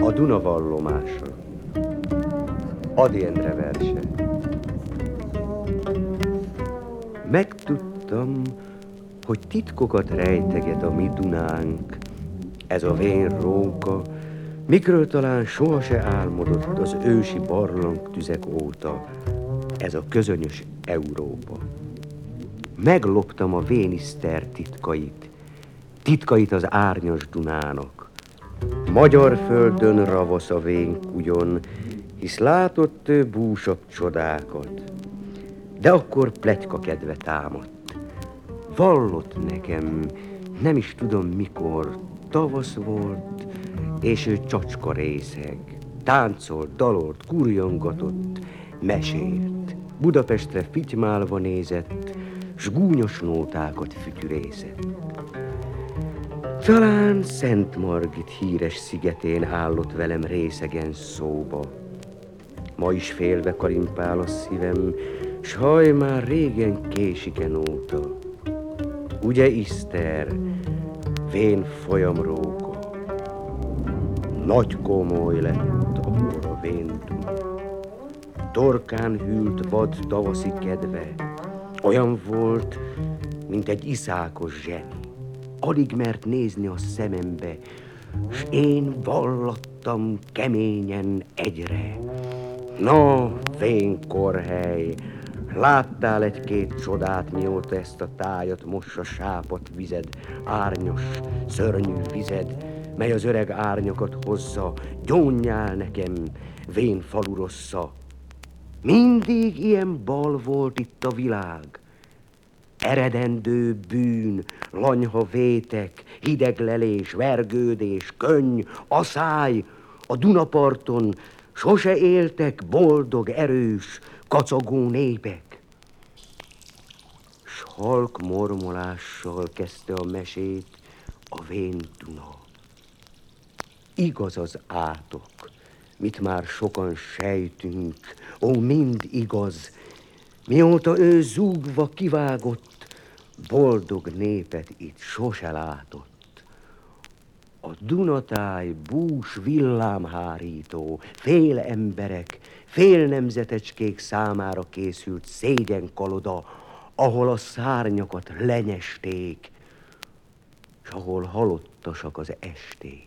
A Duna vallomása. Ady Endre verse. Megtudtam, hogy titkokat rejteget a mi Dunánk, ez a vén róka, mikről talán soha se álmodott az ősi barlangtüzek óta, ez a közönyös Európa. Megloptam a véniszter titkait az árnyas Dunának. Magyar földön ravasz a vén kugyon, hisz látott ő búsabb csodákat. De akkor pletyka kedve támadt. Vallott nekem, nem is tudom mikor, tavasz volt, és ő csacska részeg. Táncolt, dalolt, kurjongatott, mesélt. Budapestre fitymálva nézett, s gúnyos nótákat fütyürészett. Talán Szent Margit híres szigetén állott velem részegen szóba. Ma is félve karimpál a szívem, s haj már régen késiken óta. Ugye Iszter, vén folyamróka, nagy komoly lett akkor a vén Duna. Torkán hűlt vad tavaszi kedve, olyan volt, mint egy iszákos zseni. Alig mert nézni a szemembe, s én vallattam keményen egyre. No, vén korhely, láttál egy-két csodát, mióta ezt a tájat mossa sápadt vized, árnyos, szörnyű vized, mely az öreg árnyakat hozza, gyónjál nekem, vén falu rossza. Mindig ilyen bal volt itt a világ. Eredendő bűn, lanyha vétek, hideg lelés, vergődés, könny, aszály, a Dunaparton sose éltek boldog, erős, kacagó népek. S halk mormolással kezdte a mesét a vén Duna. Igaz az átok, mit már sokan sejtünk, ó, mind igaz, mióta ő zúgva kivágott, boldog népet itt sose látott. A Dunatáj bús villámhárító, fél emberek, fél nemzetecskék számára készült szégyenkaloda, ahol a szárnyakat lenyesték, s ahol halottasak az esték.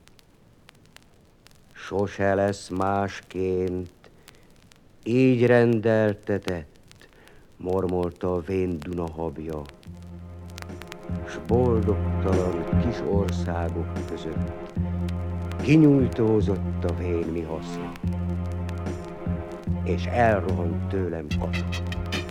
Sose lesz másként, így rendeltetett, mormolta a vén Duna habja, s boldogtalan kis országok között kinyújtózott a vén mi haszna, és elrohant tőlem katona.